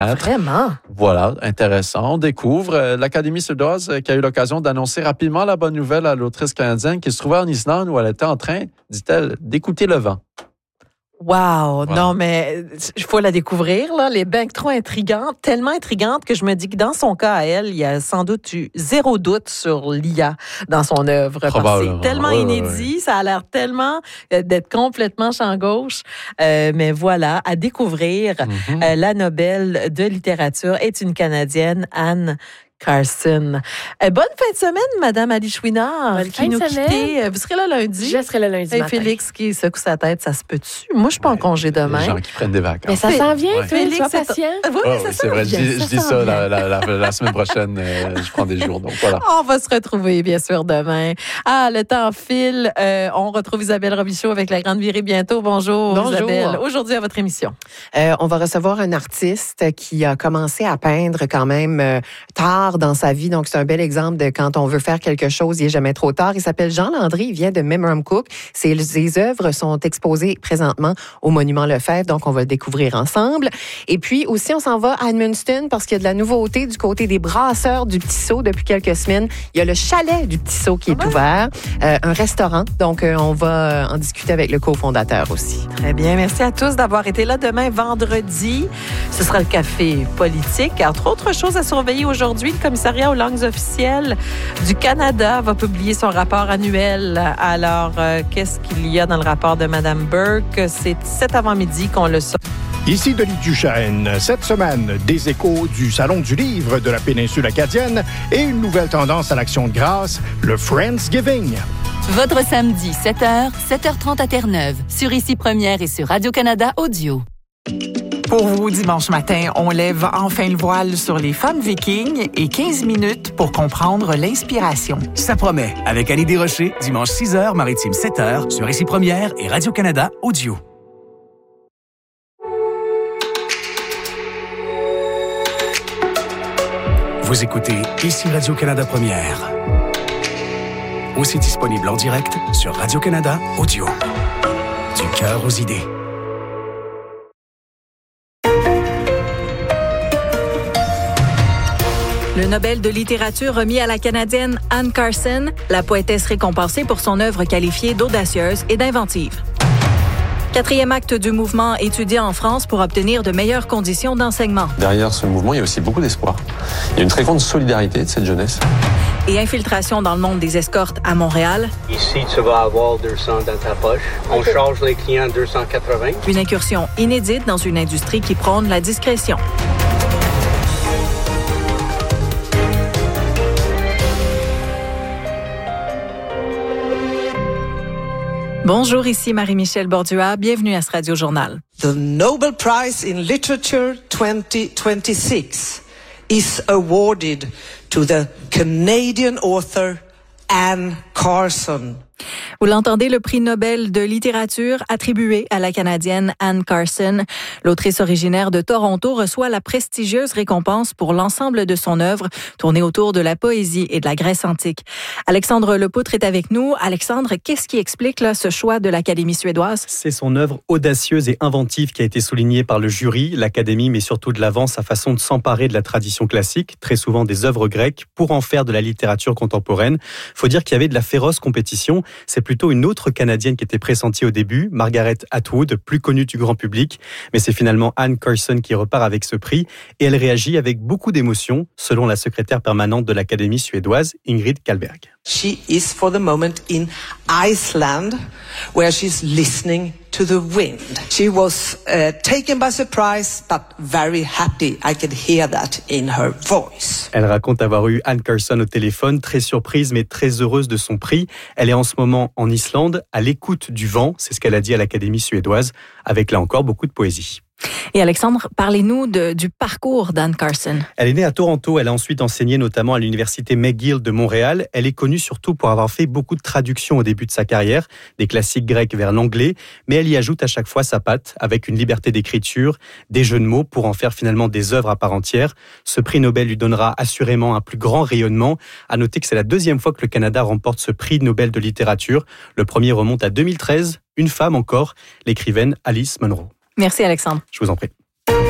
Vraiment? Voilà, intéressant. On découvre l'Académie suédoise qui a eu l'occasion d'annoncer rapidement la bonne nouvelle à l'autrice canadienne qui se trouvait en Islande où elle était en train, dit-elle, d'écouter le vent. Wow! Voilà. Non, mais il faut la découvrir, là. Elle est bien trop intrigante, tellement intrigante que je me dis que dans son cas à elle, il y a sans doute eu zéro doute sur l'IA dans son œuvre. Parce que c'est tellement inédit, ça a l'air tellement d'être complètement champ gauche. Mais voilà, à découvrir, la Nobel de littérature est une Canadienne, Anne Carson. Bonne fin de semaine, Madame Ali Chouinard, qui nous quittait. Vous serez là lundi? Je serai là lundi matin. Félix qui secoue sa tête, ça se peut-tu? Moi, je suis pas en congé demain. Les gens qui prennent des vacances. Mais ça s'en vient, Félix, sois patient. Oui, c'est vrai. Je dis ça la semaine prochaine. Je prends des jours, donc voilà. On va se retrouver, bien sûr, demain. Le temps file. On retrouve Isabelle Robichaud avec La Grande Virée bientôt. Bonjour, Isabelle. Aujourd'hui, à votre émission. On va recevoir un artiste qui a commencé à peindre quand même tard dans sa vie. Donc, c'est un bel exemple de quand on veut faire quelque chose, il n'est jamais trop tard. Il s'appelle Jean Landry, il vient de Memram Cook. Ses œuvres sont exposées présentement au Monument Lefebvre, donc on va le découvrir ensemble. Et puis aussi, on s'en va à Edmundston parce qu'il y a de la nouveauté du côté des brasseurs du Petit Saut depuis quelques semaines. Il y a le chalet du Petit Saut qui est ouvert, un restaurant. Donc, on va en discuter avec le cofondateur aussi. Très bien. Merci à tous d'avoir été là. Demain, vendredi, ce sera le café politique. Entre autres choses à surveiller aujourd'hui, le commissariat aux langues officielles du Canada va publier son rapport annuel. Alors, qu'est-ce qu'il y a dans le rapport de Mme Burke? C'est cet avant-midi qu'on le sort. Ici Denis Duchesne. Cette semaine, des échos du Salon du livre de la péninsule acadienne et une nouvelle tendance à l'Action de grâce, le Friendsgiving. Votre samedi, 7h, 7h30 à Terre-Neuve, sur Ici Première et sur Radio-Canada Audio. Pour vous, dimanche matin, on lève enfin le voile sur les femmes vikings et 15 minutes pour comprendre l'inspiration. Ça promet, avec Annie Desrochers, dimanche 6h, maritime 7h, sur Ici Première et Radio-Canada Audio. Vous écoutez Ici Radio-Canada Première. Aussi disponible en direct sur Radio-Canada Audio. Du cœur aux idées. Le Nobel de littérature remis à la Canadienne Anne Carson, la poétesse récompensée pour son œuvre qualifiée d'audacieuse et d'inventive. 4e acte du mouvement étudié en France pour obtenir de meilleures conditions d'enseignement. Derrière ce mouvement, il y a aussi beaucoup d'espoir. Il y a une très grande solidarité de cette jeunesse. Et infiltration dans le monde des escortes à Montréal. Ici, tu vas avoir 200 dans ta poche. On charge les clients 280. Une incursion inédite dans une industrie qui prône la discrétion. Bonjour, ici Marie-Michel Bordua. Bienvenue à ce Radio Journal. The Nobel Prize in Literature 2026 is awarded to the Canadian author Anne Carson. Vous l'entendez, le prix Nobel de littérature attribué à la Canadienne Anne Carson. L'autrice originaire de Toronto reçoit la prestigieuse récompense pour l'ensemble de son œuvre, tournée autour de la poésie et de la Grèce antique. Alexandre Lepoutre est avec nous. Alexandre, qu'est-ce qui explique là, ce choix de l'Académie suédoise? C'est son œuvre audacieuse et inventive qui a été soulignée par le jury. L'Académie met surtout de l'avant sa façon de s'emparer de la tradition classique, très souvent des œuvres grecques, pour en faire de la littérature contemporaine. Faut dire qu'il y avait de la féroce compétition. C'est plutôt une autre Canadienne qui était pressentie au début, Margaret Atwood, plus connue du grand public. Mais c'est finalement Anne Carson qui repart avec ce prix et elle réagit avec beaucoup d'émotion, selon la secrétaire permanente de l'Académie suédoise, Ingrid Kallberg. She is for the moment in Iceland, where she's listening to the wind. She was taken by surprise, but very happy. I could hear that in her voice. Elle raconte avoir eu Anne Carson au téléphone, très surprise mais très heureuse de son prix. Elle est en ce moment en Islande, à l'écoute du vent, c'est ce qu'elle a dit à l'Académie suédoise, avec là encore beaucoup de poésie. Et Alexandre, parlez-nous du parcours d'Anne Carson. Elle est née à Toronto, elle a ensuite enseigné notamment à l'université McGill de Montréal. Elle est connue surtout pour avoir fait beaucoup de traductions au début de sa carrière, des classiques grecs vers l'anglais, mais elle y ajoute à chaque fois sa patte, avec une liberté d'écriture, des jeux de mots pour en faire finalement des œuvres à part entière. Ce prix Nobel lui donnera assurément un plus grand rayonnement. À noter que c'est la deuxième fois que le Canada remporte ce prix Nobel de littérature. Le premier remonte à 2013, une femme encore, l'écrivaine Alice Munro. Merci Alexandre. Je vous en prie.